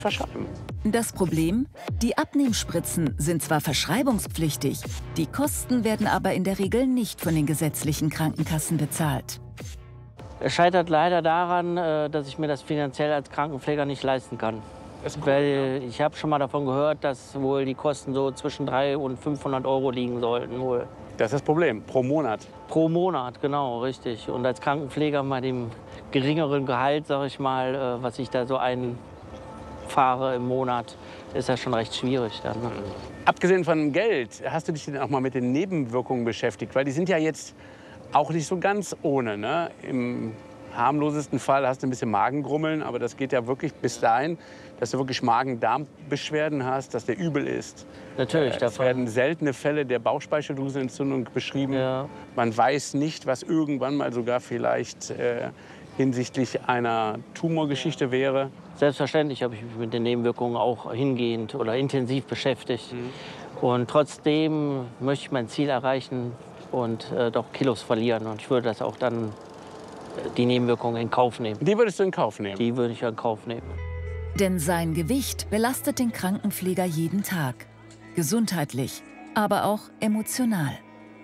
verschreiben. Das Problem? Die Abnehmspritzen sind zwar verschreibungspflichtig, die Kosten werden aber in der Regel nicht von den gesetzlichen Krankenkassen bezahlt. Es scheitert leider daran, dass ich mir das finanziell als Krankenpfleger nicht leisten kann. Weil ich habe schon mal davon gehört, dass wohl die Kosten so zwischen 300 und 500 Euro liegen sollten. Wohl. Das ist das Problem, pro Monat. Pro Monat, genau, richtig. Und als Krankenpfleger bei dem geringeren Gehalt, sage ich mal, was ich da so einfahre im Monat, ist das schon recht schwierig dann. Ne? Abgesehen von Geld, hast du dich denn auch mal mit den Nebenwirkungen beschäftigt? Weil die sind ja jetzt auch nicht so ganz ohne. Ne? Im harmlosesten Fall hast du ein bisschen Magengrummeln, aber das geht ja wirklich bis dahin, dass du wirklich Magen-Darm-Beschwerden hast, dass der übel ist. Natürlich. Es werden seltene Fälle der Bauchspeicheldrüsenentzündung beschrieben. Ja. Man weiß nicht, was irgendwann mal sogar vielleicht hinsichtlich einer Tumorgeschichte wäre. Selbstverständlich habe ich mich mit den Nebenwirkungen auch hingehend oder intensiv beschäftigt. Und trotzdem möchte ich mein Ziel erreichen und doch Kilos verlieren. Und ich würde das auch dann, die Nebenwirkungen in Kauf nehmen. Die würdest du in Kauf nehmen? Die würde ich in Kauf nehmen. Denn sein Gewicht belastet den Krankenpfleger jeden Tag. Gesundheitlich, aber auch emotional.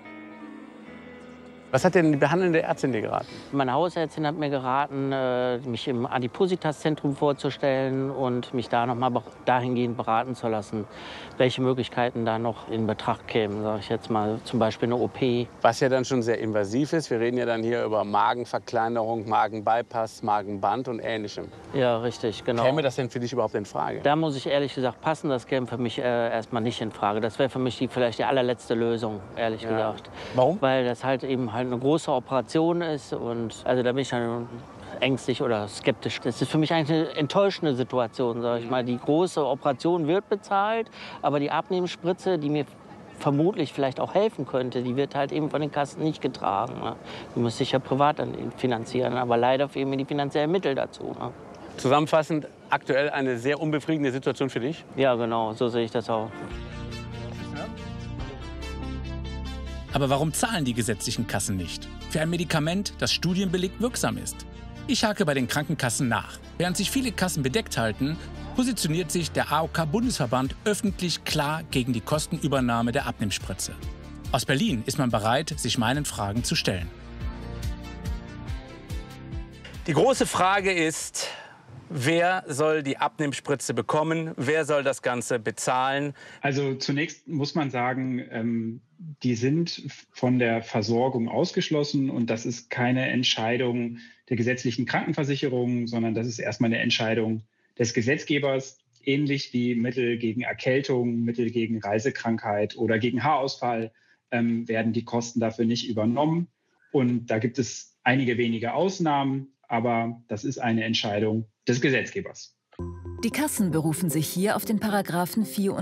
Was hat denn die behandelnde Ärztin dir geraten? Meine Hausärztin hat mir geraten, mich im Adipositas-Zentrum vorzustellen und mich da noch mal dahingehend beraten zu lassen, welche Möglichkeiten da noch in Betracht kämen, sage ich jetzt mal, zum Beispiel eine OP. Was ja dann schon sehr invasiv ist. Wir reden ja dann hier über Magenverkleinerung, Magenbypass, Magenband und Ähnlichem. Ja, richtig, genau. Käme das denn für dich überhaupt in Frage? Da muss ich ehrlich gesagt passen, das käme für mich erstmal nicht in Frage. Das wäre für mich vielleicht die allerletzte Lösung, ehrlich gesagt. Warum? Weil das halt eben halt eine große Operation ist und also da bin ich dann ängstlich oder skeptisch. Das ist für mich eigentlich eine enttäuschende Situation, sage ich mal. Die große Operation wird bezahlt, aber die Abnehmensspritze, die mir vermutlich vielleicht auch helfen könnte, die wird halt eben von den Kassen nicht getragen. Ne? Die muss ich ja privat dann finanzieren, aber leider fehlen mir die finanziellen Mittel dazu. Ne? Zusammenfassend, aktuell eine sehr unbefriedigende Situation für dich? Ja, genau, so sehe ich das auch. Aber warum zahlen die gesetzlichen Kassen nicht? Für ein Medikament, das studienbelegt wirksam ist. Ich hake bei den Krankenkassen nach. Während sich viele Kassen bedeckt halten, positioniert sich der AOK-Bundesverband öffentlich klar gegen die Kostenübernahme der Abnehmspritze. Aus Berlin ist man bereit, sich meinen Fragen zu stellen. Die große Frage ist, wer soll die Abnehmspritze bekommen? Wer soll das Ganze bezahlen? Also zunächst muss man sagen, die sind von der Versorgung ausgeschlossen und das ist keine Entscheidung der gesetzlichen Krankenversicherung, sondern das ist erstmal eine Entscheidung des Gesetzgebers, ähnlich wie Mittel gegen Erkältung, Mittel gegen Reisekrankheit oder gegen Haarausfall werden die Kosten dafür nicht übernommen. Und da gibt es einige wenige Ausnahmen, aber das ist eine Entscheidung des Gesetzgebers. Die Kassen berufen sich hier auf den Paragraphen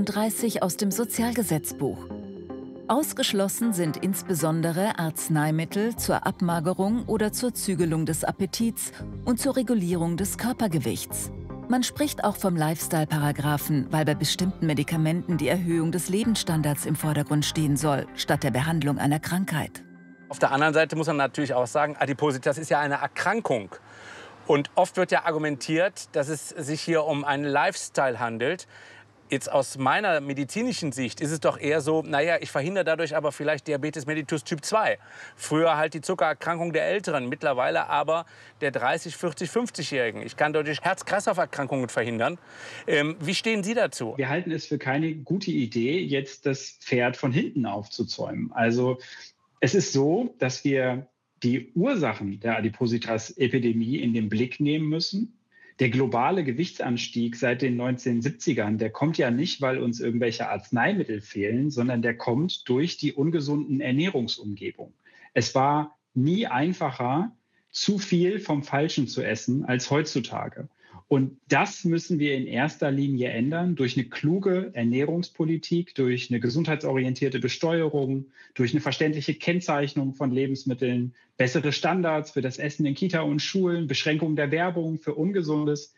34 aus dem Sozialgesetzbuch. Ausgeschlossen sind insbesondere Arzneimittel zur Abmagerung oder zur Zügelung des Appetits und zur Regulierung des Körpergewichts. Man spricht auch vom Lifestyle-Paragraphen, weil bei bestimmten Medikamenten die Erhöhung des Lebensstandards im Vordergrund stehen soll, statt der Behandlung einer Krankheit. Auf der anderen Seite muss man natürlich auch sagen, Adipositas ist ja eine Erkrankung. Und oft wird ja argumentiert, dass es sich hier um einen Lifestyle handelt. Jetzt aus meiner medizinischen Sicht ist es doch eher so, naja, ich verhindere dadurch aber vielleicht Diabetes mellitus Typ 2. Früher halt die Zuckererkrankung der Älteren, mittlerweile aber der 30-, 40-, 50-Jährigen. Ich kann dadurch Herz-Kreislauf-Erkrankungen verhindern. Wie stehen Sie dazu? Wir halten es für keine gute Idee, jetzt das Pferd von hinten aufzuzäumen. Also es ist so, dass wir die Ursachen der Adipositas-Epidemie in den Blick nehmen müssen. Der globale Gewichtsanstieg seit den 1970ern, der kommt ja nicht, weil uns irgendwelche Arzneimittel fehlen, sondern der kommt durch die ungesunden Ernährungsumgebung. Es war nie einfacher, zu viel vom Falschen zu essen als heutzutage. Und das müssen wir in erster Linie ändern durch eine kluge Ernährungspolitik, durch eine gesundheitsorientierte Besteuerung, durch eine verständliche Kennzeichnung von Lebensmitteln, bessere Standards für das Essen in Kita und Schulen, Beschränkung der Werbung für Ungesundes.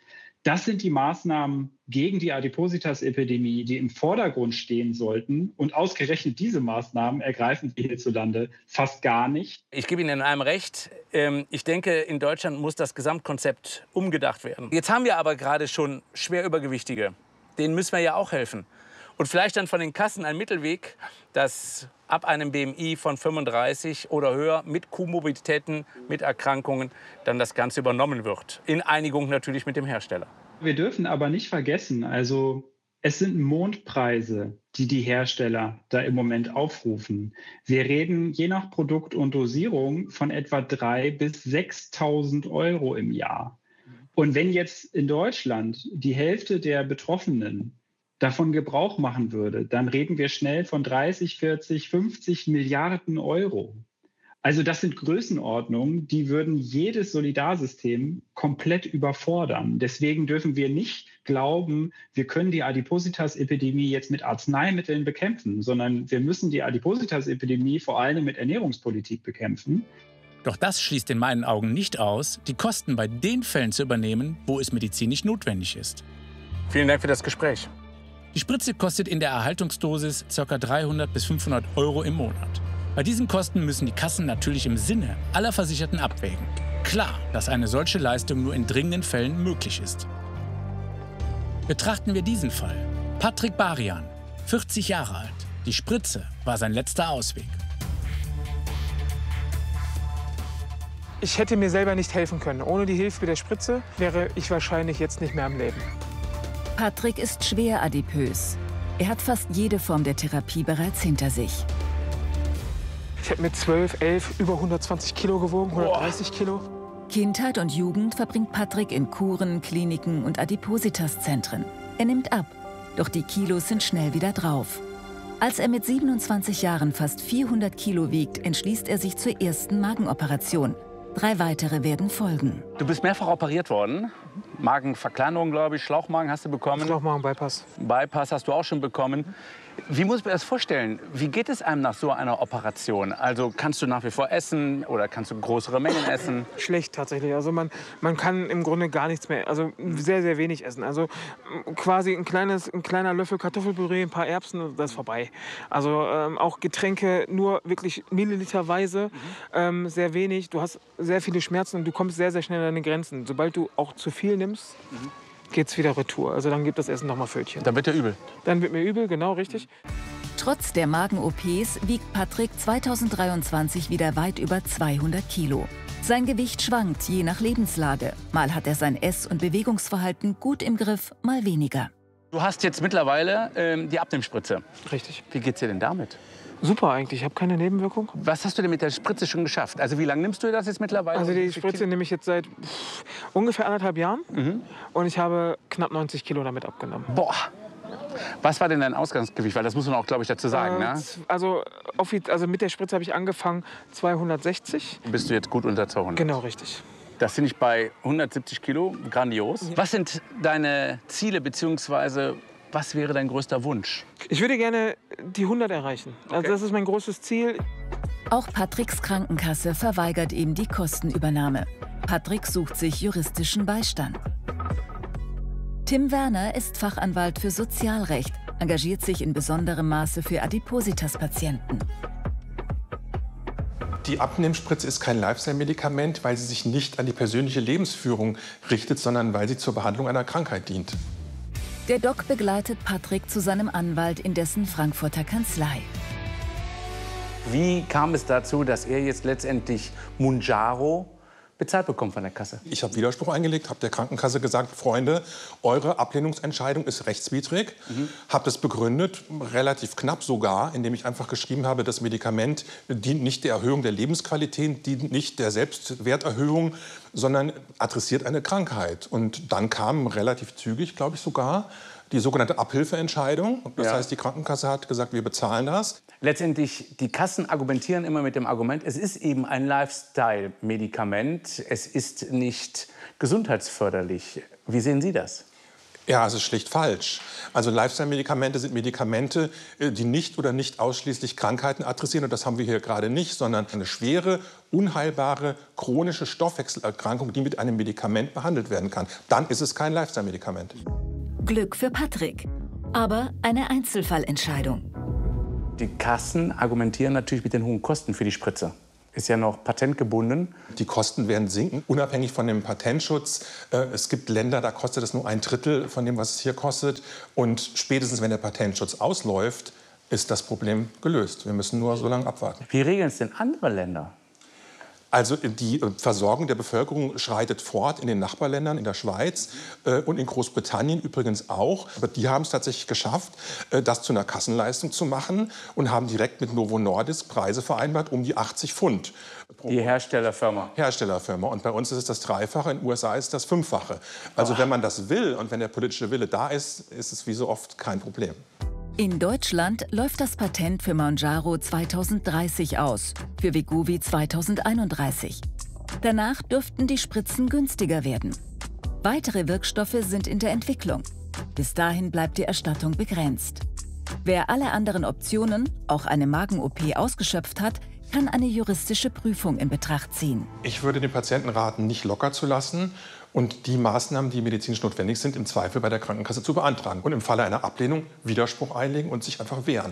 Das sind die Maßnahmen gegen die Adipositas-Epidemie, die im Vordergrund stehen sollten. Und ausgerechnet diese Maßnahmen ergreifen wir hierzulande fast gar nicht. Ich gebe Ihnen in einem recht. Ich denke, in Deutschland muss das Gesamtkonzept umgedacht werden. Jetzt haben wir aber gerade schon schwer Übergewichtige. Denen müssen wir ja auch helfen. Und vielleicht dann von den Kassen ein Mittelweg, dass ab einem BMI von 35 oder höher mit Komorbiditäten, mit Erkrankungen, dann das Ganze übernommen wird. In Einigung natürlich mit dem Hersteller. Wir dürfen aber nicht vergessen, also es sind Mondpreise, die die Hersteller da im Moment aufrufen. Wir reden je nach Produkt und Dosierung von etwa 3.000 bis 6.000 Euro im Jahr. Und wenn jetzt in Deutschland die Hälfte der Betroffenen davon Gebrauch machen würde, dann reden wir schnell von 30, 40, 50 Milliarden Euro. Also das sind Größenordnungen, die würden jedes Solidarsystem komplett überfordern. Deswegen dürfen wir nicht glauben, wir können die Adipositas-Epidemie jetzt mit Arzneimitteln bekämpfen, sondern wir müssen die Adipositas-Epidemie vor allem mit Ernährungspolitik bekämpfen. Doch das schließt in meinen Augen nicht aus, die Kosten bei den Fällen zu übernehmen, wo es medizinisch notwendig ist. Vielen Dank für das Gespräch. Die Spritze kostet in der Erhaltungsdosis ca. 300 bis 500 Euro im Monat. Bei diesen Kosten müssen die Kassen natürlich im Sinne aller Versicherten abwägen. Klar, dass eine solche Leistung nur in dringenden Fällen möglich ist. Betrachten wir diesen Fall. Patrick Barian, 40 Jahre alt. Die Spritze war sein letzter Ausweg. Ich hätte mir selber nicht helfen können. Ohne die Hilfe der Spritze wäre ich wahrscheinlich jetzt nicht mehr am Leben. Patrick ist schwer adipös. Er hat fast jede Form der Therapie bereits hinter sich. Ich habe mit 12, 11 über 120 Kilo gewogen, 130 Kilo. Kindheit und Jugend verbringt Patrick in Kuren, Kliniken und Adipositas-Zentren. Er nimmt ab, doch die Kilos sind schnell wieder drauf. Als er mit 27 Jahren fast 400 Kilo wiegt, entschließt er sich zur ersten Magenoperation. 3 weitere werden folgen. Du bist mehrfach operiert worden. Magenverkleinerung, glaube ich. Schlauchmagen hast du bekommen. Schlauchmagen-Bypass. Bypass hast du auch schon bekommen. Wie muss ich mir das vorstellen? Wie geht es einem nach so einer Operation? Also kannst du nach wie vor essen oder kannst du größere Mengen essen? Schlecht tatsächlich. Also man kann im Grunde gar nichts mehr, also sehr, sehr wenig essen. Also quasi ein kleiner Löffel Kartoffelpüree, ein paar Erbsen, das ist vorbei. Also auch Getränke nur wirklich milliliterweise, sehr wenig. Du hast sehr viele Schmerzen und du kommst sehr, sehr schnell an deine Grenzen. Sobald du auch zu viel nimmst, geht's wieder retour. Also dann gibt das Essen noch mal Pfötchen. Dann wird dir übel. Dann wird mir übel, genau, richtig. Trotz der Magen-OPs wiegt Patrick 2023 wieder weit über 200 Kilo. Sein Gewicht schwankt je nach Lebenslage. Mal hat er sein Ess- und Bewegungsverhalten gut im Griff, mal weniger. Du hast jetzt mittlerweile die Abnehmspritze. Richtig. Wie geht's dir denn damit? Super eigentlich, ich habe keine Nebenwirkung. Was hast du denn mit der Spritze schon geschafft? Also wie lange nimmst du das jetzt mittlerweile? Also die Spritze nehme ich jetzt seit ungefähr 1,5 Jahren. Und ich habe knapp 90 Kilo damit abgenommen. Boah. Was war denn dein Ausgangsgewicht? Weil das muss man auch, glaube ich, dazu sagen, ne? Also mit der Spritze habe ich angefangen 260. Bist du jetzt gut unter 200? Genau, richtig. Das finde ich bei 170 Kilo grandios. Was sind deine Ziele bzw. was wäre dein größter Wunsch? Ich würde gerne die 100 erreichen. Also das ist mein großes Ziel. Auch Patricks Krankenkasse verweigert ihm die Kostenübernahme. Patrick sucht sich juristischen Beistand. Tim Werner ist Fachanwalt für Sozialrecht, engagiert sich in besonderem Maße für Adipositas-Patienten. Die Abnehmspritze ist kein Lifestyle-Medikament, weil sie sich nicht an die persönliche Lebensführung richtet, sondern weil sie zur Behandlung einer Krankheit dient. Der Doc begleitet Patrick zu seinem Anwalt in dessen Frankfurter Kanzlei. Wie kam es dazu, dass er jetzt letztendlich Mounjaro bezahlt bekommt von der Kasse? Ich habe Widerspruch eingelegt, habe der Krankenkasse gesagt, Freunde, eure Ablehnungsentscheidung ist rechtswidrig. Habe das begründet, relativ knapp sogar, indem ich einfach geschrieben habe, das Medikament dient nicht der Erhöhung der Lebensqualität, dient nicht der Selbstwerterhöhung, sondern adressiert eine Krankheit. Und dann kam relativ zügig, glaube ich sogar, die sogenannte Abhilfeentscheidung. Das heißt, die Krankenkasse hat gesagt, wir bezahlen das. Letztendlich, die Kassen argumentieren immer mit dem Argument, es ist eben ein Lifestyle-Medikament, es ist nicht gesundheitsförderlich. Wie sehen Sie das? Ja, es ist schlicht falsch. Also Lifestyle-Medikamente sind Medikamente, die nicht oder nicht ausschließlich Krankheiten adressieren. Und das haben wir hier gerade nicht, sondern eine schwere, unheilbare, chronische Stoffwechselerkrankung, die mit einem Medikament behandelt werden kann. Dann ist es kein Lifestyle-Medikament. Glück für Patrick, aber eine Einzelfallentscheidung. Die Kassen argumentieren natürlich mit den hohen Kosten für die Spritze. Ist ja noch patentgebunden. Die Kosten werden sinken, unabhängig von dem Patentschutz. Es gibt Länder, da kostet es nur 1/3 von dem, was es hier kostet. Und spätestens, wenn der Patentschutz ausläuft, ist das Problem gelöst. Wir müssen nur so lange abwarten. Wie regeln es denn andere Länder? Also die Versorgung der Bevölkerung schreitet fort in den Nachbarländern, in der Schweiz und in Großbritannien übrigens auch. Aber die haben es tatsächlich geschafft, das zu einer Kassenleistung zu machen und haben direkt mit Novo Nordisk Preise vereinbart um die 80 Pfund. Die Herstellerfirma. Herstellerfirma. Und bei uns ist es das Dreifache, in den USA ist es das Fünffache. Also wenn man das will und wenn der politische Wille da ist, ist es wie so oft kein Problem. In Deutschland läuft das Patent für Mounjaro 2030 aus, für Wegovy 2031. Danach dürften die Spritzen günstiger werden. Weitere Wirkstoffe sind in der Entwicklung. Bis dahin bleibt die Erstattung begrenzt. Wer alle anderen Optionen, auch eine Magen-OP, ausgeschöpft hat, kann eine juristische Prüfung in Betracht ziehen. Ich würde den Patienten raten, nicht locker zu lassen und die Maßnahmen, die medizinisch notwendig sind, im Zweifel bei der Krankenkasse zu beantragen. Und im Falle einer Ablehnung Widerspruch einlegen und sich einfach wehren.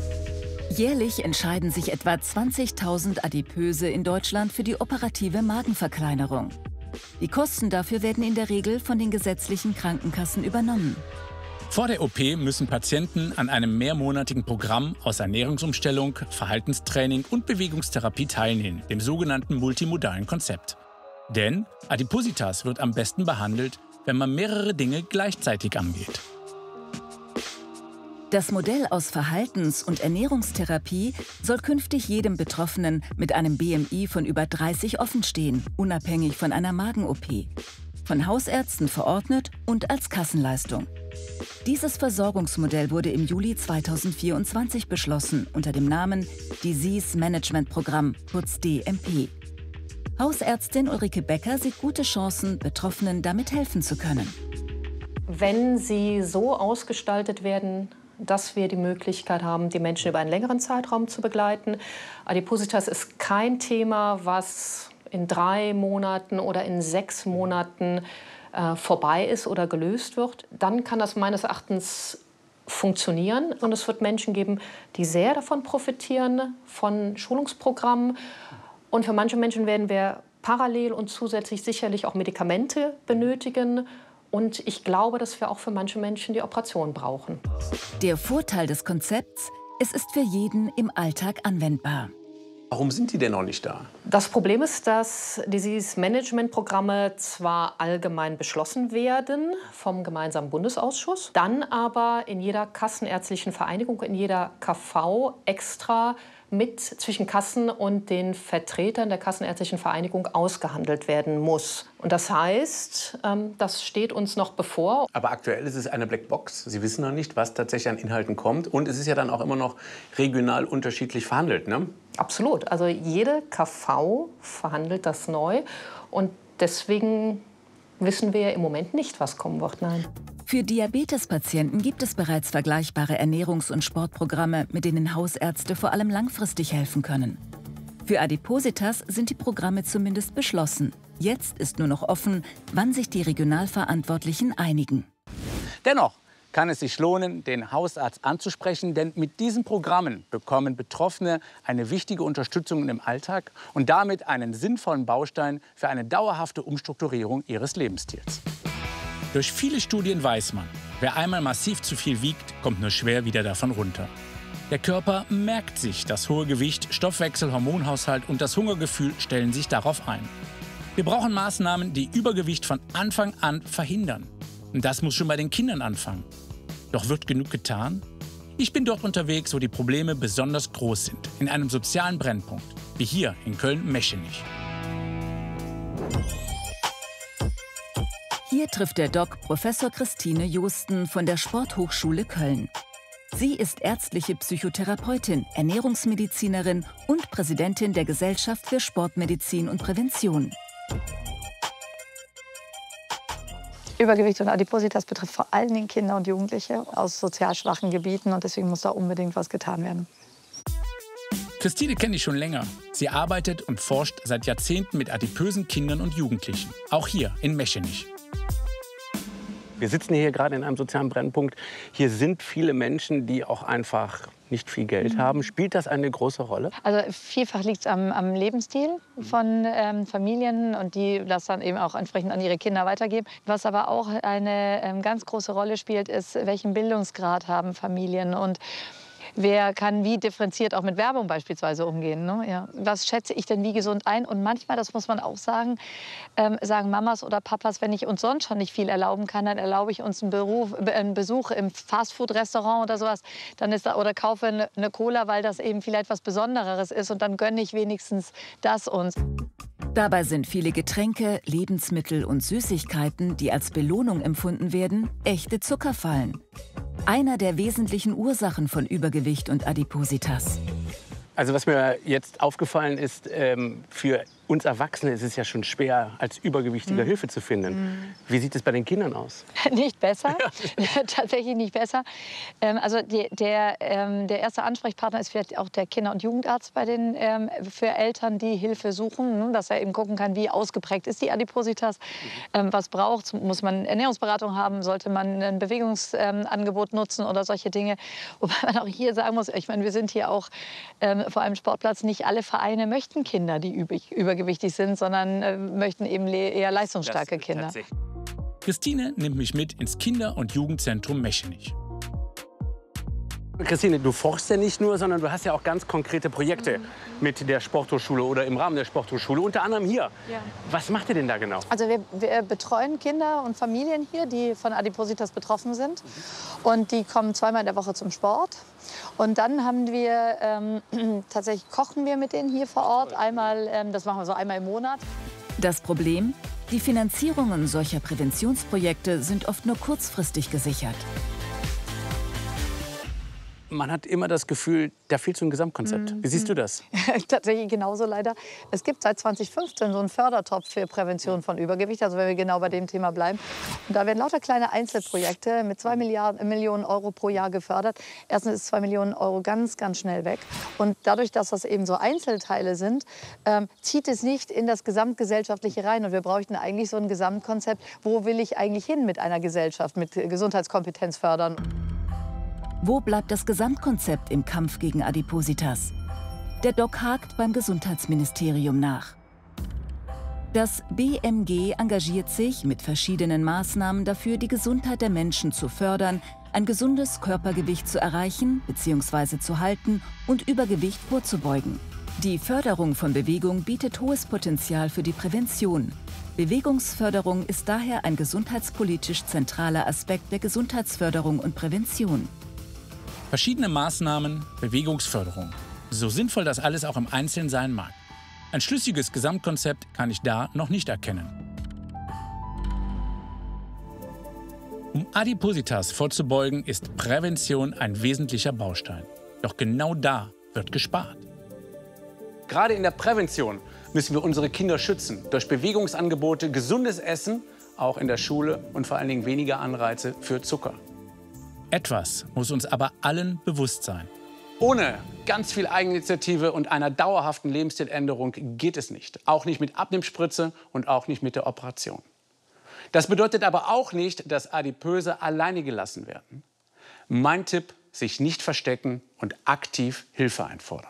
Jährlich entscheiden sich etwa 20.000 Adipöse in Deutschland für die operative Magenverkleinerung. Die Kosten dafür werden in der Regel von den gesetzlichen Krankenkassen übernommen. Vor der OP müssen Patienten an einem mehrmonatigen Programm aus Ernährungsumstellung, Verhaltenstraining und Bewegungstherapie teilnehmen, dem sogenannten multimodalen Konzept. Denn Adipositas wird am besten behandelt, wenn man mehrere Dinge gleichzeitig angeht. Das Modell aus Verhaltens- und Ernährungstherapie soll künftig jedem Betroffenen mit einem BMI von über 30 offenstehen, unabhängig von einer Magen-OP. Von Hausärzten verordnet und als Kassenleistung. Dieses Versorgungsmodell wurde im Juli 2024 beschlossen unter dem Namen Disease Management Programm, kurz DMP. Hausärztin Ulrike Becker sieht gute Chancen, Betroffenen damit helfen zu können. Wenn sie so ausgestaltet werden, dass wir die Möglichkeit haben, die Menschen über einen längeren Zeitraum zu begleiten. Adipositas ist kein Thema, was in 3 Monaten oder in 6 Monaten vorbei ist oder gelöst wird. Dann kann das meines Erachtens funktionieren. Und es wird Menschen geben, die sehr davon profitieren, von Schulungsprogrammen. Und für manche Menschen werden wir parallel und zusätzlich sicherlich auch Medikamente benötigen. Und ich glaube, dass wir auch für manche Menschen die Operation brauchen. Der Vorteil des Konzepts, es ist für jeden im Alltag anwendbar. Warum sind die denn noch nicht da? Das Problem ist, dass Disease-Management-Programme zwar allgemein beschlossen werden vom gemeinsamen Bundesausschuss, dann aber in jeder kassenärztlichen Vereinigung, in jeder KV extra mit zwischen Kassen und den Vertretern der kassenärztlichen Vereinigung ausgehandelt werden muss. Und das heißt, das steht uns noch bevor. Aber aktuell ist es eine Blackbox. Sie wissen noch nicht, was tatsächlich an Inhalten kommt. Und es ist ja dann auch immer noch regional unterschiedlich verhandelt, ne? Absolut. Also jede KV verhandelt das neu. Und deswegen wissen wir im Moment nicht, was kommen wird. Nein. Für Diabetespatienten gibt es bereits vergleichbare Ernährungs- und Sportprogramme, mit denen Hausärzte vor allem langfristig helfen können. Für Adipositas sind die Programme zumindest beschlossen. Jetzt ist nur noch offen, wann sich die Regionalverantwortlichen einigen. Dennoch kann es sich lohnen, den Hausarzt anzusprechen, denn mit diesen Programmen bekommen Betroffene eine wichtige Unterstützung im Alltag und damit einen sinnvollen Baustein für eine dauerhafte Umstrukturierung ihres Lebensstils. Durch viele Studien weiß man, wer einmal massiv zu viel wiegt, kommt nur schwer wieder davon runter. Der Körper merkt sich das hohe Gewicht, Stoffwechsel, Hormonhaushalt und das Hungergefühl stellen sich darauf ein. Wir brauchen Maßnahmen, die Übergewicht von Anfang an verhindern. Und das muss schon bei den Kindern anfangen. Doch wird genug getan? Ich bin dort unterwegs, wo die Probleme besonders groß sind, in einem sozialen Brennpunkt, wie hier in Köln-Meschenich. Hier trifft der Doc Professor Christine Josten von der Sporthochschule Köln. Sie ist ärztliche Psychotherapeutin, Ernährungsmedizinerin und Präsidentin der Gesellschaft für Sportmedizin und Prävention. Übergewicht und Adipositas betrifft vor allen Dingen Kinder und Jugendliche aus sozial schwachen Gebieten. Und deswegen muss da unbedingt was getan werden. Christine kenne ich schon länger. Sie arbeitet und forscht seit Jahrzehnten mit adipösen Kindern und Jugendlichen. Auch hier in Mechenich. Wir sitzen hier gerade in einem sozialen Brennpunkt. Hier sind viele Menschen, die auch einfach nicht viel Geld haben. Spielt das eine große Rolle? Also vielfach liegt es am Lebensstil von Familien und die das dann eben auch entsprechend an ihre Kinder weitergeben. Was aber auch eine ganz große Rolle spielt, ist, welchen Bildungsgrad haben Familien und wer kann wie differenziert auch mit Werbung beispielsweise umgehen. Ne? Ja. Was schätze ich denn wie gesund ein? Und manchmal, das muss man auch sagen, sagen Mamas oder Papas, wenn ich uns sonst schon nicht viel erlauben kann, dann erlaube ich uns einen Besuch im Fastfood-Restaurant oder sowas. Dann ist da, oder kaufe eine Cola, weil das eben vielleicht was Besondereres ist. Und dann gönne ich wenigstens das uns. Dabei sind viele Getränke, Lebensmittel und Süßigkeiten, die als Belohnung empfunden werden, echte Zuckerfallen. Einer der wesentlichen Ursachen von Übergewicht und Adipositas. Also was mir jetzt aufgefallen ist, für uns Erwachsene ist es ja schon schwer, als Übergewichtiger Hilfe zu finden. Wie sieht es bei den Kindern aus? Nicht besser, tatsächlich nicht besser. Also der erste Ansprechpartner ist vielleicht auch der Kinder- und Jugendarzt für Eltern, die Hilfe suchen, dass er eben gucken kann, wie ausgeprägt ist die Adipositas, was braucht, muss man Ernährungsberatung haben, sollte man ein Bewegungsangebot nutzen oder solche Dinge. Wobei man auch hier sagen muss, ich meine, wir sind hier auch vor allem Sportplatz, nicht alle Vereine möchten Kinder, die übergewichtig sind, sondern möchten eben eher leistungsstarke Kinder. Christine nimmt mich mit ins Kinder- und Jugendzentrum Mechenich. Christine, du forschst ja nicht nur, sondern du hast ja auch ganz konkrete Projekte mit der Sporthochschule oder im Rahmen der Sporthochschule, unter anderem hier. Ja. Was macht ihr denn da genau? Also wir betreuen Kinder und Familien hier, die von Adipositas betroffen sind. Und die kommen zweimal in der Woche zum Sport. Und dann haben wir, tatsächlich kochen wir mit denen hier vor Ort. Einmal, das machen wir so einmal im Monat. Das Problem? Die Finanzierungen solcher Präventionsprojekte sind oft nur kurzfristig gesichert. Man hat immer das Gefühl, da fehlt so ein Gesamtkonzept. Wie siehst du das? Tatsächlich genauso leider. Es gibt seit 2015 so einen Fördertopf für Prävention von Übergewicht, also wenn wir genau bei dem Thema bleiben. Und da werden lauter kleine Einzelprojekte mit 2 Millionen Euro pro Jahr gefördert. Erstens ist 2 Millionen Euro ganz, ganz schnell weg. Und dadurch, dass das eben so Einzelteile sind, zieht es nicht in das Gesamtgesellschaftliche rein. Und wir bräuchten eigentlich so ein Gesamtkonzept, wo will ich eigentlich hin mit einer Gesellschaft, mit Gesundheitskompetenz fördern. Wo bleibt das Gesamtkonzept im Kampf gegen Adipositas? Der Doc hakt beim Gesundheitsministerium nach. Das BMG engagiert sich mit verschiedenen Maßnahmen dafür, die Gesundheit der Menschen zu fördern, ein gesundes Körpergewicht zu erreichen bzw. zu halten und Übergewicht vorzubeugen. Die Förderung von Bewegung bietet hohes Potenzial für die Prävention. Bewegungsförderung ist daher ein gesundheitspolitisch zentraler Aspekt der Gesundheitsförderung und Prävention. Verschiedene Maßnahmen, Bewegungsförderung. So sinnvoll das alles auch im Einzelnen sein mag. Ein schlüssiges Gesamtkonzept kann ich da noch nicht erkennen. Um Adipositas vorzubeugen, ist Prävention ein wesentlicher Baustein. Doch genau da wird gespart. Gerade in der Prävention müssen wir unsere Kinder schützen. Durch Bewegungsangebote, gesundes Essen, auch in der Schule und vor allen Dingen weniger Anreize für Zucker. Etwas muss uns aber allen bewusst sein. Ohne ganz viel Eigeninitiative und einer dauerhaften Lebensstiländerung geht es nicht. Auch nicht mit Abnehmspritze und auch nicht mit der Operation. Das bedeutet aber auch nicht, dass Adipöse alleine gelassen werden. Mein Tipp, sich nicht verstecken und aktiv Hilfe einfordern.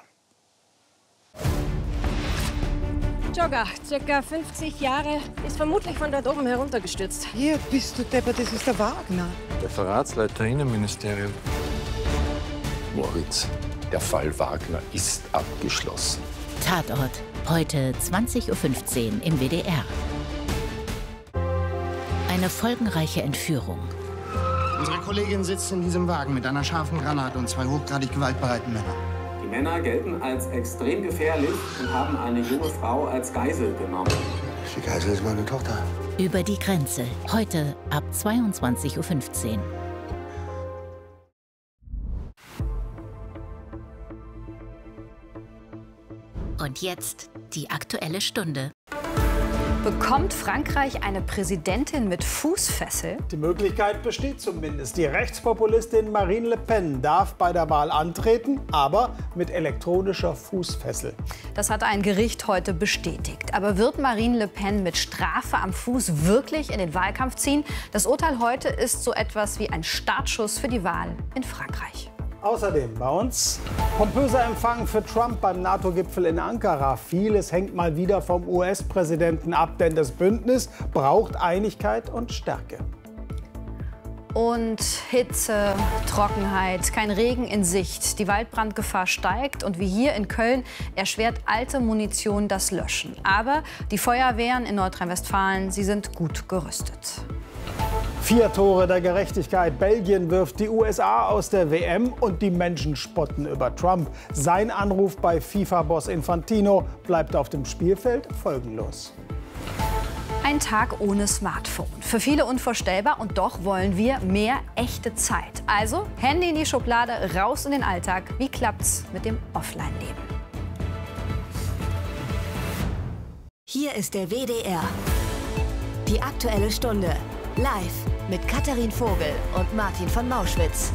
Jogger, ca. 50 Jahre, ist vermutlich von dort oben heruntergestürzt. Hier bist du deppert, das ist der Wagner. Referatsleiter Innenministerium. Moritz, der Fall Wagner ist abgeschlossen. Tatort, heute 20:15 Uhr im WDR. Eine folgenreiche Entführung. Unsere Kollegin sitzt in diesem Wagen mit einer scharfen Granate und 2 hochgradig gewaltbereiten Männern. Die Männer gelten als extrem gefährlich und haben eine junge Frau als Geisel genommen. Die Geisel ist meine Tochter. Über die Grenze, heute ab 22:15 Uhr. Und jetzt die Aktuelle Stunde. Bekommt Frankreich eine Präsidentin mit Fußfessel? Die Möglichkeit besteht zumindest. Die Rechtspopulistin Marine Le Pen darf bei der Wahl antreten, aber mit elektronischer Fußfessel. Das hat ein Gericht heute bestätigt. Aber wird Marine Le Pen mit Strafe am Fuß wirklich in den Wahlkampf ziehen? Das Urteil heute ist so etwas wie ein Startschuss für die Wahl in Frankreich. Außerdem bei uns pompöser Empfang für Trump beim NATO-Gipfel in Ankara. Vieles hängt mal wieder vom US-Präsidenten ab, denn das Bündnis braucht Einigkeit und Stärke. Und Hitze, Trockenheit, kein Regen in Sicht. Die Waldbrandgefahr steigt und wie hier in Köln erschwert alte Munition das Löschen. Aber die Feuerwehren in Nordrhein-Westfalen, sie sind gut gerüstet. 4 Tore der Gerechtigkeit. Belgien wirft die USA aus der WM und die Menschen spotten über Trump. Sein Anruf bei FIFA-Boss Infantino bleibt auf dem Spielfeld folgenlos. Ein Tag ohne Smartphone. Für viele unvorstellbar und doch wollen wir mehr echte Zeit. Also Handy in die Schublade, raus in den Alltag. Wie klappt's mit dem Offline-Leben? Hier ist der WDR. Die Aktuelle Stunde. Live mit Katharin Vogel und Martin von Mauschwitz.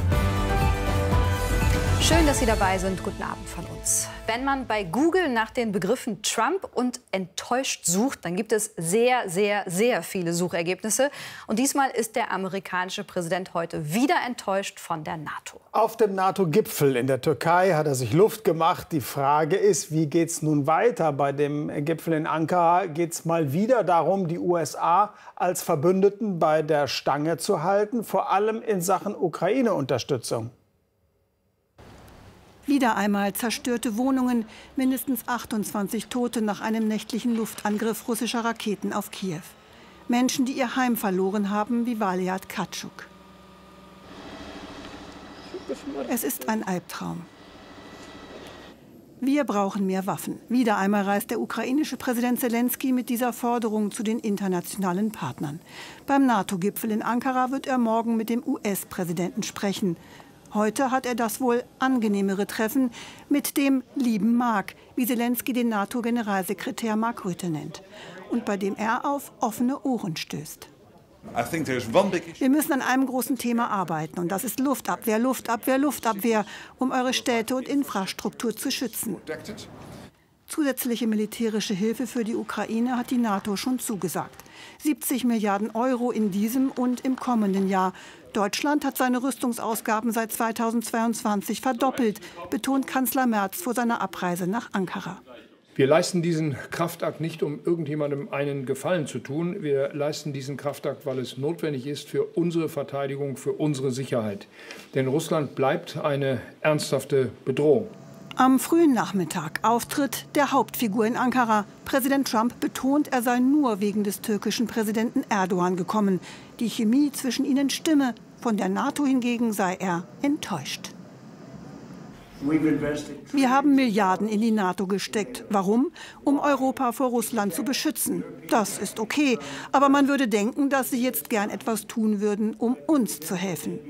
Schön, dass Sie dabei sind. Guten Abend von uns. Wenn man bei Google nach den Begriffen Trump und enttäuscht sucht, dann gibt es sehr, sehr, sehr viele Suchergebnisse. Und diesmal ist der amerikanische Präsident heute wieder enttäuscht von der NATO. Auf dem NATO-Gipfel in der Türkei hat er sich Luft gemacht. Die Frage ist, wie geht es nun weiter? Bei dem Gipfel in Ankara geht es mal wieder darum, die USA als Verbündeten bei der Stange zu halten, vor allem in Sachen Ukraine-Unterstützung. Wieder einmal zerstörte Wohnungen, mindestens 28 Tote nach einem nächtlichen Luftangriff russischer Raketen auf Kiew. Menschen, die ihr Heim verloren haben, wie Valiat Katschuk. Es ist ein Albtraum. Wir brauchen mehr Waffen. Wieder einmal reist der ukrainische Präsident Selenskyj mit dieser Forderung zu den internationalen Partnern. Beim NATO-Gipfel in Ankara wird er morgen mit dem US-Präsidenten sprechen. Heute hat er das wohl angenehmere Treffen mit dem lieben Mark, wie Selenskyj den NATO-Generalsekretär Mark Rutte nennt, und bei dem er auf offene Ohren stößt. Wir müssen an einem großen Thema arbeiten, und das ist Luftabwehr, Luftabwehr, Luftabwehr, um eure Städte und Infrastruktur zu schützen. Zusätzliche militärische Hilfe für die Ukraine hat die NATO schon zugesagt. 70 Milliarden Euro in diesem und im kommenden Jahr. Deutschland hat seine Rüstungsausgaben seit 2022 verdoppelt, betont Kanzler Merz vor seiner Abreise nach Ankara. Wir leisten diesen Kraftakt nicht, um irgendjemandem einen Gefallen zu tun. Wir leisten diesen Kraftakt, weil es notwendig ist für unsere Verteidigung, für unsere Sicherheit. Denn Russland bleibt eine ernsthafte Bedrohung. Am frühen Nachmittag Auftritt der Hauptfigur in Ankara. Präsident Trump betont, er sei nur wegen des türkischen Präsidenten Erdogan gekommen. Die Chemie zwischen ihnen stimme. Von der NATO hingegen sei er enttäuscht. Wir haben Milliarden in die NATO gesteckt. Warum? Um Europa vor Russland zu beschützen. Das ist okay. Aber man würde denken, dass sie jetzt gern etwas tun würden, um uns zu helfen.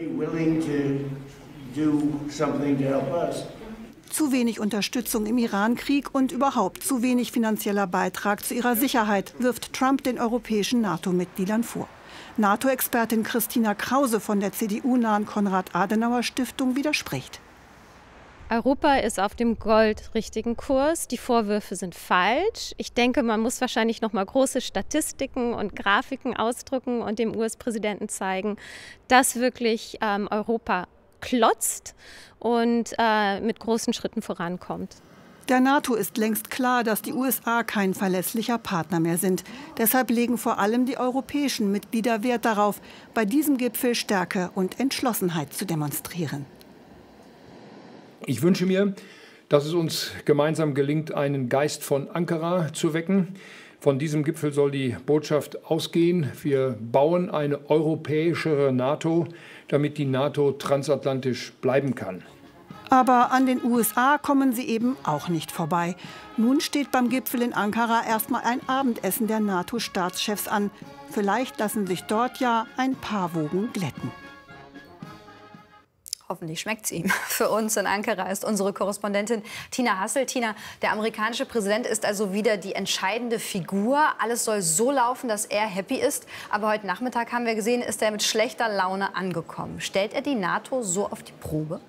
Zu wenig Unterstützung im Iran-Krieg und überhaupt zu wenig finanzieller Beitrag zu ihrer Sicherheit wirft Trump den europäischen NATO-Mitgliedern vor. NATO-Expertin Christina Krause von der CDU-nahen Konrad-Adenauer-Stiftung widerspricht. Europa ist auf dem goldrichtigen Kurs. Die Vorwürfe sind falsch. Ich denke, man muss wahrscheinlich noch mal große Statistiken und Grafiken ausdrücken und dem US-Präsidenten zeigen, dass wirklich Europa klotzt und mit großen Schritten vorankommt. Der NATO ist längst klar, dass die USA kein verlässlicher Partner mehr sind. Deshalb legen vor allem die europäischen Mitglieder Wert darauf, bei diesem Gipfel Stärke und Entschlossenheit zu demonstrieren. Ich wünsche mir, dass es uns gemeinsam gelingt, einen Geist von Ankara zu wecken. Von diesem Gipfel soll die Botschaft ausgehen: Wir bauen eine europäischere NATO, damit die NATO transatlantisch bleiben kann. Aber an den USA kommen sie eben auch nicht vorbei. Nun steht beim Gipfel in Ankara erstmal ein Abendessen der NATO-Staatschefs an. Vielleicht lassen sich dort ja ein paar Wogen glätten. Hoffentlich schmeckt es ihm. Für uns in Ankara ist unsere Korrespondentin Tina Hassel. Tina, der amerikanische Präsident ist also wieder die entscheidende Figur. Alles soll so laufen, dass er happy ist. Aber heute Nachmittag haben wir gesehen, ist er mit schlechter Laune angekommen. Stellt er die NATO so auf die Probe?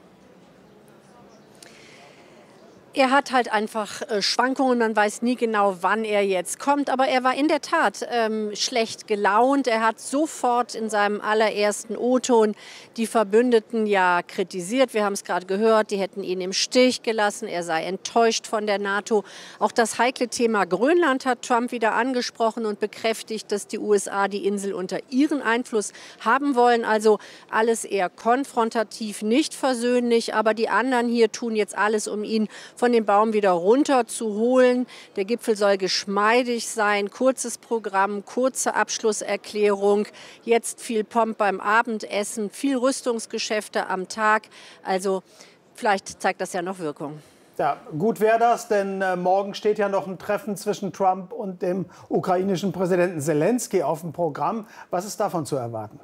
Er hat halt einfach Schwankungen, man weiß nie genau, wann er jetzt kommt. Aber er war in der Tat schlecht gelaunt. Er hat sofort in seinem allerersten O-Ton die Verbündeten ja kritisiert. Wir haben es gerade gehört, die hätten ihn im Stich gelassen. Er sei enttäuscht von der NATO. Auch das heikle Thema Grönland hat Trump wieder angesprochen und bekräftigt, dass die USA die Insel unter ihren Einfluss haben wollen. Also alles eher konfrontativ, nicht versöhnlich. Aber die anderen hier tun jetzt alles, um ihn von dem Baum wieder runter zu holen. Der Gipfel soll geschmeidig sein, kurzes Programm, kurze Abschlusserklärung, jetzt viel Pomp beim Abendessen, viel Rüstungsgeschäfte am Tag. Also vielleicht zeigt das ja noch Wirkung. Ja, gut wäre das, denn morgen steht ja noch ein Treffen zwischen Trump und dem ukrainischen Präsidenten Zelensky auf dem Programm. Was ist davon zu erwarten?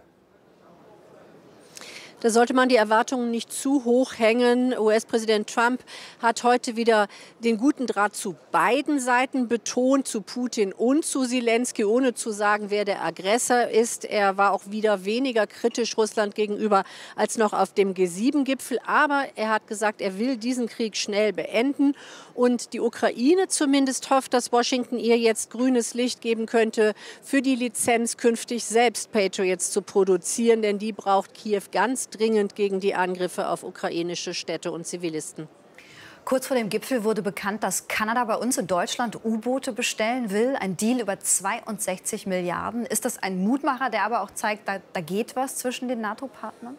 Da sollte man die Erwartungen nicht zu hoch hängen. US-Präsident Trump hat heute wieder den guten Draht zu beiden Seiten betont, zu Putin und zu Zelensky, ohne zu sagen, wer der Aggressor ist. Er war auch wieder weniger kritisch Russland gegenüber als noch auf dem G7-Gipfel. Aber er hat gesagt, er will diesen Krieg schnell beenden. Und die Ukraine zumindest hofft, dass Washington ihr jetzt grünes Licht geben könnte, für die Lizenz künftig selbst Patriots zu produzieren. Denn die braucht Kiew ganz dringend gegen die Angriffe auf ukrainische Städte und Zivilisten. Kurz vor dem Gipfel wurde bekannt, dass Kanada bei uns in Deutschland U-Boote bestellen will. Ein Deal über 62 Milliarden. Ist das ein Mutmacher, der aber auch zeigt, da geht was zwischen den NATO-Partnern?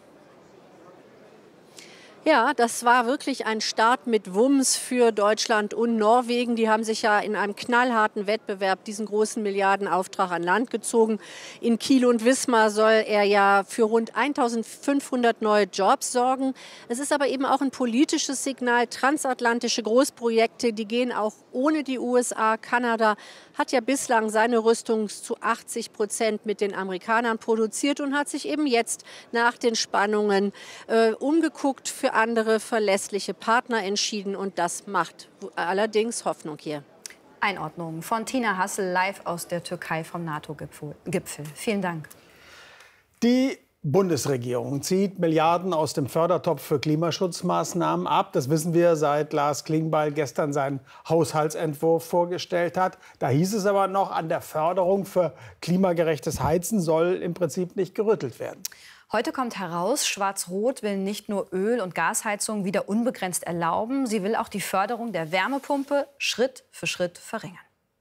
Ja, das war wirklich ein Start mit Wumms für Deutschland und Norwegen. Die haben sich ja in einem knallharten Wettbewerb diesen großen Milliardenauftrag an Land gezogen. In Kiel und Wismar soll er ja für rund 1.500 neue Jobs sorgen. Es ist aber eben auch ein politisches Signal. Transatlantische Großprojekte, die gehen auch ohne die USA. Kanada hat ja bislang seine Rüstung zu 80% mit den Amerikanern produziert und hat sich eben jetzt nach den Spannungen umgeguckt, für andere verlässliche Partner entschieden. Und das macht allerdings Hoffnung hier. Einordnung von Tina Hassel live aus der Türkei vom NATO-Gipfel. Vielen Dank. Die Bundesregierung zieht Milliarden aus dem Fördertopf für Klimaschutzmaßnahmen ab. Das wissen wir, seit Lars Klingbeil gestern seinen Haushaltsentwurf vorgestellt hat. Da hieß es aber noch, an der Förderung für klimagerechtes Heizen soll im Prinzip nicht gerüttelt werden. Heute kommt heraus, Schwarz-Rot will nicht nur Öl- und Gasheizungen wieder unbegrenzt erlauben. Sie will auch die Förderung der Wärmepumpe Schritt für Schritt verringern.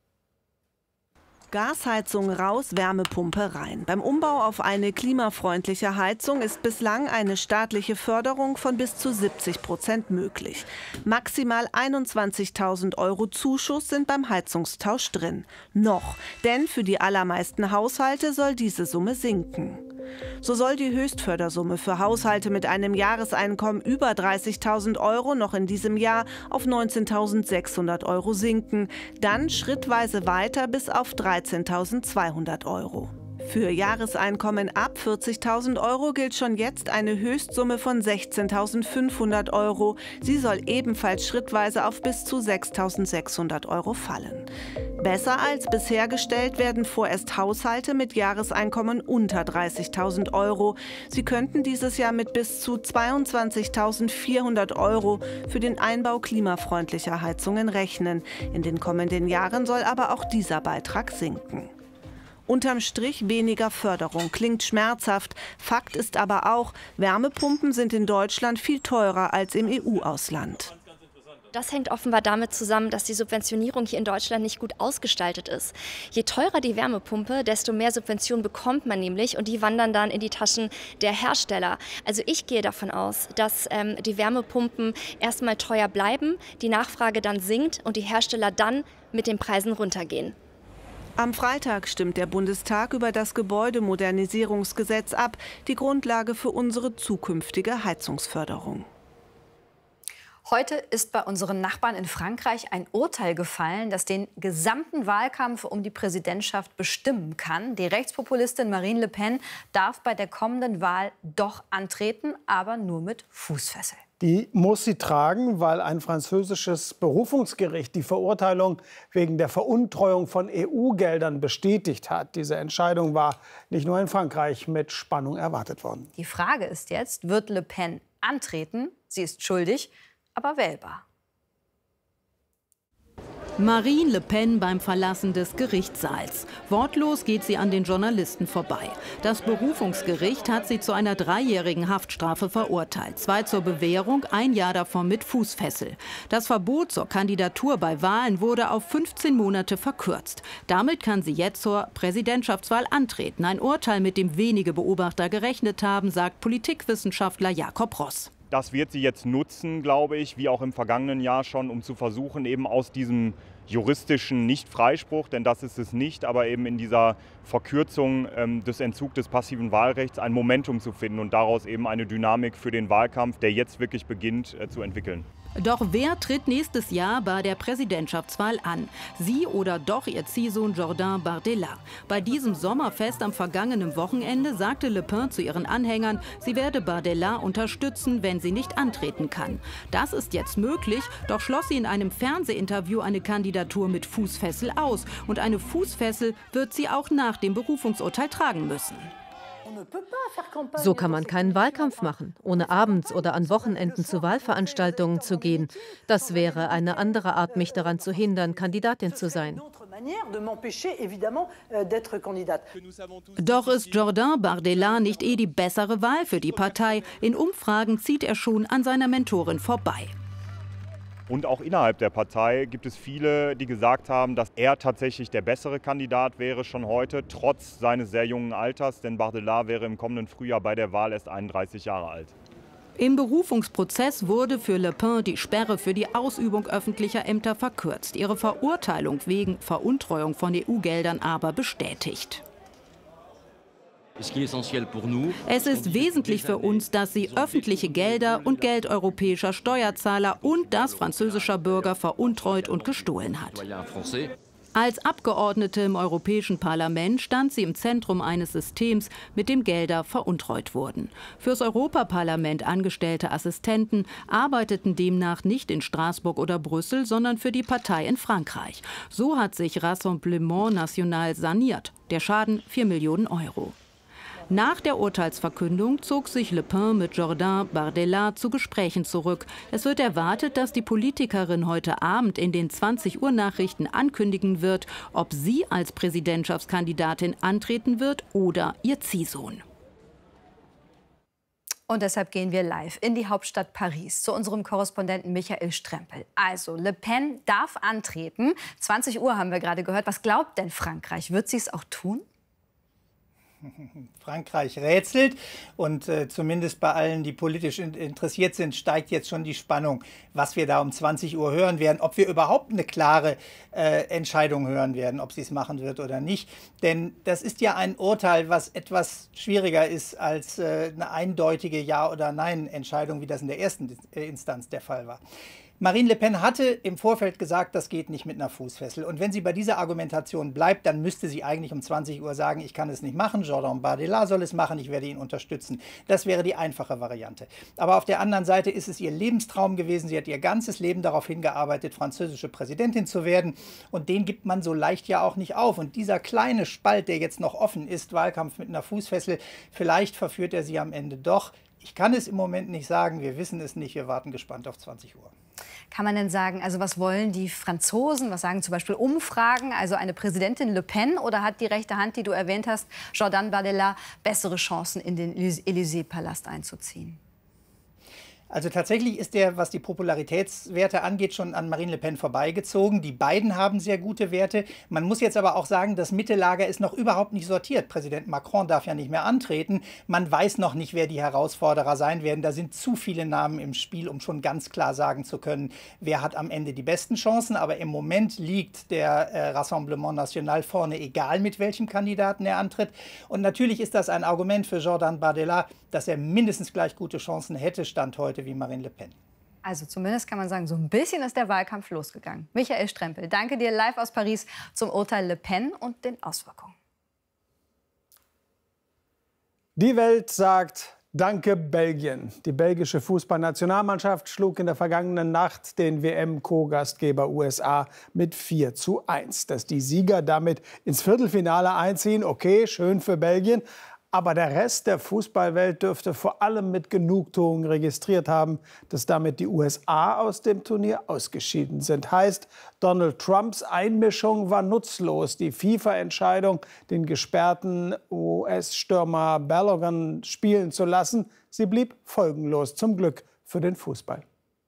Gasheizung raus, Wärmepumpe rein. Beim Umbau auf eine klimafreundliche Heizung ist bislang eine staatliche Förderung von bis zu 70% möglich. Maximal 21.000 € Zuschuss sind beim Heizungstausch drin. Noch, denn für die allermeisten Haushalte soll diese Summe sinken. So soll die Höchstfördersumme für Haushalte mit einem Jahreseinkommen über 30.000 € noch in diesem Jahr auf 19.600 € sinken, dann schrittweise weiter bis auf 13.200 €. Für Jahreseinkommen ab 40.000 € gilt schon jetzt eine Höchstsumme von 16.500 €. Sie soll ebenfalls schrittweise auf bis zu 6.600 € fallen. Besser als bisher gestellt werden vorerst Haushalte mit Jahreseinkommen unter 30.000 €. Sie könnten dieses Jahr mit bis zu 22.400 € für den Einbau klimafreundlicher Heizungen rechnen. In den kommenden Jahren soll aber auch dieser Beitrag sinken. Unterm Strich weniger Förderung, klingt schmerzhaft. Fakt ist aber auch, Wärmepumpen sind in Deutschland viel teurer als im EU-Ausland. Das hängt offenbar damit zusammen, dass die Subventionierung hier in Deutschland nicht gut ausgestaltet ist. Je teurer die Wärmepumpe, desto mehr Subventionen bekommt man nämlich und die wandern dann in die Taschen der Hersteller. Also ich gehe davon aus, dass die Wärmepumpen erstmal teuer bleiben, die Nachfrage dann sinkt und die Hersteller dann mit den Preisen runtergehen. Am Freitag stimmt der Bundestag über das Gebäudemodernisierungsgesetz ab, die Grundlage für unsere zukünftige Heizungsförderung. Heute ist bei unseren Nachbarn in Frankreich ein Urteil gefallen, das den gesamten Wahlkampf um die Präsidentschaft bestimmen kann. Die Rechtspopulistin Marine Le Pen darf bei der kommenden Wahl doch antreten, aber nur mit Fußfessel. Die muss sie tragen, weil ein französisches Berufungsgericht die Verurteilung wegen der Veruntreuung von EU-Geldern bestätigt hat. Diese Entscheidung war nicht nur in Frankreich mit Spannung erwartet worden. Die Frage ist jetzt, wird Le Pen antreten? Sie ist schuldig, aber wählbar. Marine Le Pen beim Verlassen des Gerichtssaals. Wortlos geht sie an den Journalisten vorbei. Das Berufungsgericht hat sie zu einer 3-jährigen Haftstrafe verurteilt. 2 zur Bewährung, 1 Jahr davon mit Fußfessel. Das Verbot zur Kandidatur bei Wahlen wurde auf 15 Monate verkürzt. Damit kann sie jetzt zur Präsidentschaftswahl antreten. Ein Urteil, mit dem wenige Beobachter gerechnet haben, sagt Politikwissenschaftler Jakob Ross. Das wird sie jetzt nutzen, glaube ich, wie auch im vergangenen Jahr schon, um zu versuchen, eben aus diesem juristischen Nicht-Freispruch, denn das ist es nicht, aber eben in dieser Verkürzung des Entzugs des passiven Wahlrechts ein Momentum zu finden und daraus eben eine Dynamik für den Wahlkampf, der jetzt wirklich beginnt, zu entwickeln. Doch wer tritt nächstes Jahr bei der Präsidentschaftswahl an? Sie oder doch ihr Ziehsohn Jordan Bardella? Bei diesem Sommerfest am vergangenen Wochenende sagte Le Pen zu ihren Anhängern, sie werde Bardella unterstützen, wenn sie nicht antreten kann. Das ist jetzt möglich, doch schloss sie in einem Fernsehinterview eine Kandidatur mit Fußfessel aus. Und eine Fußfessel wird sie auch nach dem Berufungsurteil tragen müssen. So kann man keinen Wahlkampf machen, ohne abends oder an Wochenenden zu Wahlveranstaltungen zu gehen. Das wäre eine andere Art, mich daran zu hindern, Kandidatin zu sein. Doch ist Jordan Bardella nicht die bessere Wahl für die Partei? In Umfragen zieht er schon an seiner Mentorin vorbei. Und auch innerhalb der Partei gibt es viele, die gesagt haben, dass er tatsächlich der bessere Kandidat wäre schon heute, trotz seines sehr jungen Alters. Denn Bardella wäre im kommenden Frühjahr bei der Wahl erst 31 Jahre alt. Im Berufungsprozess wurde für Le Pen die Sperre für die Ausübung öffentlicher Ämter verkürzt. Ihre Verurteilung wegen Veruntreuung von EU-Geldern aber bestätigt. Es ist wesentlich für uns, dass sie öffentliche Gelder und Geld europäischer Steuerzahler und das französischer Bürger veruntreut und gestohlen hat. Als Abgeordnete im Europäischen Parlament stand sie im Zentrum eines Systems, mit dem Gelder veruntreut wurden. Fürs Europaparlament angestellte Assistenten arbeiteten demnach nicht in Straßburg oder Brüssel, sondern für die Partei in Frankreich. So hat sich Rassemblement National saniert. Der Schaden 4 Millionen Euro. Nach der Urteilsverkündung zog sich Le Pen mit Jordan Bardella zu Gesprächen zurück. Es wird erwartet, dass die Politikerin heute Abend in den 20-Uhr-Nachrichten ankündigen wird, ob sie als Präsidentschaftskandidatin antreten wird oder ihr Ziehsohn. Und deshalb gehen wir live in die Hauptstadt Paris zu unserem Korrespondenten Michael Strempel. Also, Le Pen darf antreten. 20 Uhr haben wir gerade gehört. Was glaubt denn Frankreich? Wird sie es auch tun? Frankreich rätselt und zumindest bei allen, die politisch interessiert sind, steigt jetzt schon die Spannung, was wir da um 20 Uhr hören werden, ob wir überhaupt eine klare Entscheidung hören werden, ob sie es machen wird oder nicht. Denn das ist ja ein Urteil, was etwas schwieriger ist als eine eindeutige Ja- oder Nein-Entscheidung, wie das in der ersten Instanz der Fall war. Marine Le Pen hatte im Vorfeld gesagt, das geht nicht mit einer Fußfessel. Und wenn sie bei dieser Argumentation bleibt, dann müsste sie eigentlich um 20 Uhr sagen, ich kann es nicht machen, Jordan Bardella soll es machen, ich werde ihn unterstützen. Das wäre die einfache Variante. Aber auf der anderen Seite ist es ihr Lebenstraum gewesen. Sie hat ihr ganzes Leben darauf hingearbeitet, französische Präsidentin zu werden. Und den gibt man so leicht ja auch nicht auf. Und dieser kleine Spalt, der jetzt noch offen ist, Wahlkampf mit einer Fußfessel, vielleicht verführt er sie am Ende doch. Ich kann es im Moment nicht sagen, wir wissen es nicht, wir warten gespannt auf 20 Uhr. Kann man denn sagen, also was wollen die Franzosen, was sagen zum Beispiel Umfragen, also eine Präsidentin Le Pen oder hat die rechte Hand, die du erwähnt hast, Jordan Bardella, bessere Chancen in den Élysée-Palast einzuziehen? Also tatsächlich ist der, was die Popularitätswerte angeht, schon an Marine Le Pen vorbeigezogen. Die beiden haben sehr gute Werte. Man muss jetzt aber auch sagen, das Mittellager ist noch überhaupt nicht sortiert. Präsident Macron darf ja nicht mehr antreten. Man weiß noch nicht, wer die Herausforderer sein werden. Da sind zu viele Namen im Spiel, um schon ganz klar sagen zu können, wer hat am Ende die besten Chancen. Aber im Moment liegt der Rassemblement National vorne, egal mit welchem Kandidaten er antritt. Und natürlich ist das ein Argument für Jordan Bardella, dass er mindestens gleich gute Chancen hätte, Stand heute, wie Marine Le Pen. Also zumindest kann man sagen, so ein bisschen ist der Wahlkampf losgegangen. Michael Strempel, danke dir live aus Paris zum Urteil Le Pen und den Auswirkungen. Die Welt sagt Danke Belgien. Die belgische Fußballnationalmannschaft schlug in der vergangenen Nacht den WM-Co-Gastgeber USA mit 4:1. Dass die Sieger damit ins Viertelfinale einziehen, okay, schön für Belgien. Aber der Rest der Fußballwelt dürfte vor allem mit Genugtuung registriert haben, dass damit die USA aus dem Turnier ausgeschieden sind. Heißt, Donald Trumps Einmischung war nutzlos. Die FIFA-Entscheidung, den gesperrten US-Stürmer Balogun spielen zu lassen, sie blieb folgenlos. Zum Glück für den Fußball.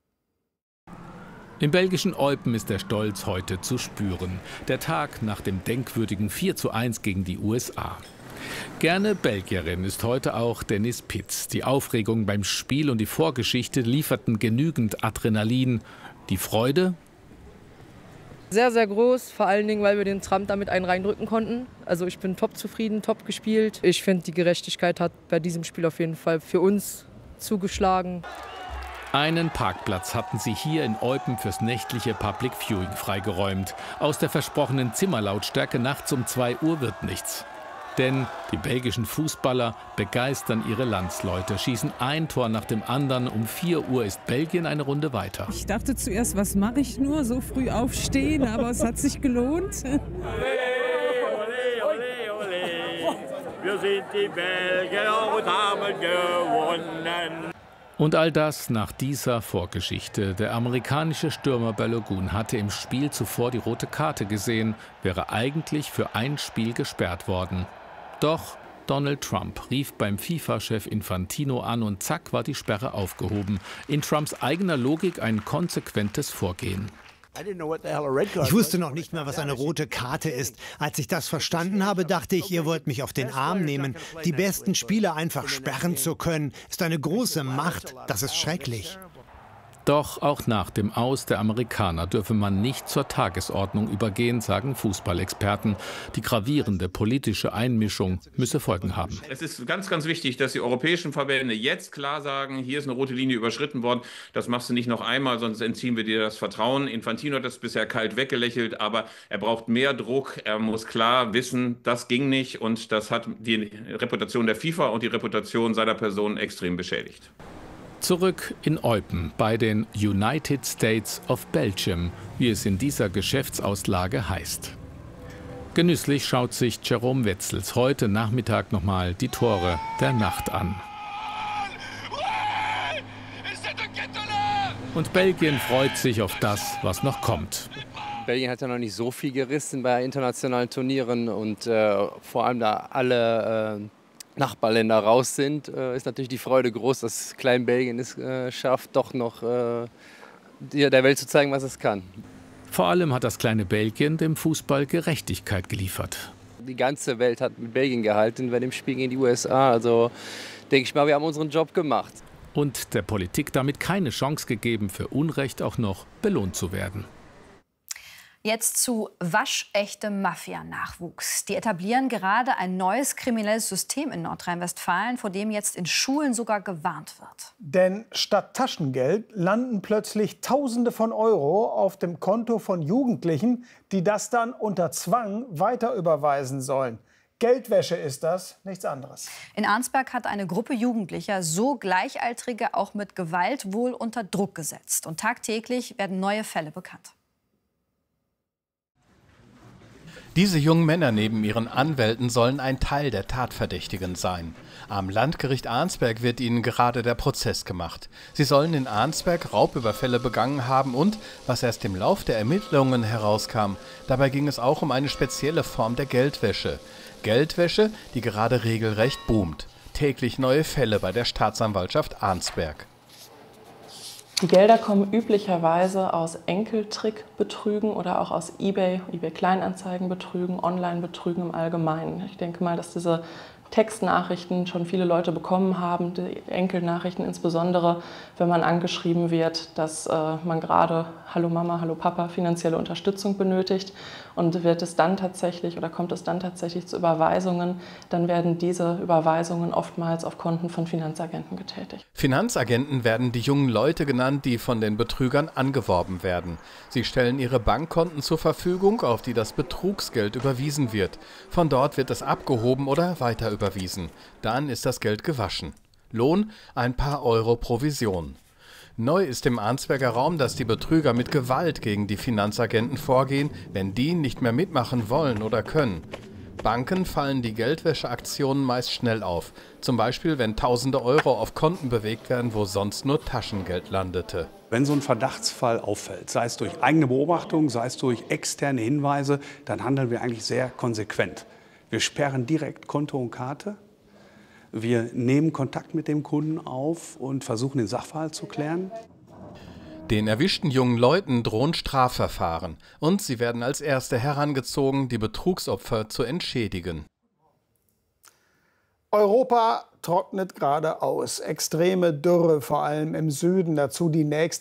Im belgischen Eupen ist der Stolz heute zu spüren. Der Tag nach dem denkwürdigen 4:1 gegen die USA. Gerne Belgierin ist heute auch Dennis Pitz. Die Aufregung beim Spiel und die Vorgeschichte lieferten genügend Adrenalin. Die Freude? Sehr, sehr groß, vor allen Dingen, weil wir den Trump damit einen reindrücken konnten. Also ich bin top zufrieden, top gespielt. Ich finde, die Gerechtigkeit hat bei diesem Spiel auf jeden Fall für uns zugeschlagen. Einen Parkplatz hatten sie hier in Eupen fürs nächtliche Public Viewing freigeräumt. Aus der versprochenen Zimmerlautstärke nachts um 2 Uhr wird nichts. Denn die belgischen Fußballer begeistern ihre Landsleute, schießen ein Tor nach dem anderen. Um 4 Uhr ist Belgien eine Runde weiter. Ich dachte zuerst, was mache ich nur, so früh aufstehen, aber es hat sich gelohnt. Olé, olé, olé. Wir sind die Belgier und haben gewonnen. Und all das nach dieser Vorgeschichte. Der amerikanische Stürmer Balogun hatte im Spiel zuvor die rote Karte gesehen, wäre eigentlich für ein Spiel gesperrt worden. Doch Donald Trump rief beim FIFA-Chef Infantino an und zack war die Sperre aufgehoben. In Trumps eigener Logik ein konsequentes Vorgehen. Ich wusste noch nicht mal, was eine rote Karte ist. Als ich das verstanden habe, dachte ich, ihr wollt mich auf den Arm nehmen. Die besten Spieler einfach sperren zu können, ist eine große Macht. Das ist schrecklich. Doch auch nach dem Aus der Amerikaner dürfe man nicht zur Tagesordnung übergehen, sagen Fußballexperten. Die gravierende politische Einmischung müsse Folgen haben. Es ist ganz, ganz wichtig, dass die europäischen Verbände jetzt klar sagen, hier ist eine rote Linie überschritten worden. Das machst du nicht noch einmal, sonst entziehen wir dir das Vertrauen. Infantino hat das bisher kalt weggelächelt, aber er braucht mehr Druck. Er muss klar wissen, das ging nicht und das hat die Reputation der FIFA und die Reputation seiner Person extrem beschädigt. Zurück in Eupen bei den United States of Belgium, wie es in dieser Geschäftsauslage heißt. Genüsslich schaut sich Jerome Wetzels heute Nachmittag nochmal die Tore der Nacht an. Und Belgien freut sich auf das, was noch kommt. Belgien hat ja noch nicht so viel gerissen bei internationalen Turnieren und vor allem da alle Nachbarländer raus sind, ist natürlich die Freude groß, dass Klein Belgien es schafft, doch noch der Welt zu zeigen, was es kann. Vor allem hat das kleine Belgien dem Fußball Gerechtigkeit geliefert. Die ganze Welt hat mit Belgien gehalten bei dem Spiel gegen die USA. Also denke ich mal, wir haben unseren Job gemacht. Und der Politik damit keine Chance gegeben, für Unrecht auch noch belohnt zu werden. Jetzt zu waschechtem Mafia-Nachwuchs. Die etablieren gerade ein neues kriminelles System in Nordrhein-Westfalen, vor dem jetzt in Schulen sogar gewarnt wird. Denn statt Taschengeld landen plötzlich Tausende von Euro auf dem Konto von Jugendlichen, die das dann unter Zwang weiterüberweisen sollen. Geldwäsche ist das, nichts anderes. In Arnsberg hat eine Gruppe Jugendlicher so Gleichaltrige auch mit Gewalt wohl unter Druck gesetzt. Und tagtäglich werden neue Fälle bekannt. Diese jungen Männer neben ihren Anwälten sollen ein Teil der Tatverdächtigen sein. Am Landgericht Arnsberg wird ihnen gerade der Prozess gemacht. Sie sollen in Arnsberg Raubüberfälle begangen haben und, was erst im Lauf der Ermittlungen herauskam, dabei ging es auch um eine spezielle Form der Geldwäsche. Geldwäsche, die gerade regelrecht boomt. Täglich neue Fälle bei der Staatsanwaltschaft Arnsberg. Die Gelder kommen üblicherweise aus Enkeltrickbetrügen oder auch aus eBay Kleinanzeigenbetrügen, Online-Betrügen im Allgemeinen. Ich denke mal, dass diese Textnachrichten schon viele Leute bekommen haben, die Enkelnachrichten insbesondere, wenn man angeschrieben wird, dass man gerade Hallo Mama, Hallo Papa finanzielle Unterstützung benötigt. Und wird es dann tatsächlich oder kommt es dann tatsächlich zu Überweisungen, dann werden diese Überweisungen oftmals auf Konten von Finanzagenten getätigt. Finanzagenten werden die jungen Leute genannt, die von den Betrügern angeworben werden. Sie stellen ihre Bankkonten zur Verfügung, auf die das Betrugsgeld überwiesen wird. Von dort wird es abgehoben oder weiter überwiesen. Dann ist das Geld gewaschen. Lohn: ein paar Euro Provision. Neu ist im Arnsberger Raum, dass die Betrüger mit Gewalt gegen die Finanzagenten vorgehen, wenn die nicht mehr mitmachen wollen oder können. Banken fallen die Geldwäscheaktionen meist schnell auf. Zum Beispiel, wenn tausende Euro auf Konten bewegt werden, wo sonst nur Taschengeld landete. Wenn so ein Verdachtsfall auffällt, sei es durch eigene Beobachtung, sei es durch externe Hinweise, dann handeln wir eigentlich sehr konsequent. Wir sperren direkt Konto und Karte. Wir nehmen Kontakt mit dem Kunden auf und versuchen, den Sachverhalt zu klären. Den erwischten jungen Leuten drohen Strafverfahren und sie werden als Erste herangezogen, die Betrugsopfer zu entschädigen. Europa trocknet gerade aus. Extreme Dürre, vor allem im Süden. Dazu die nächste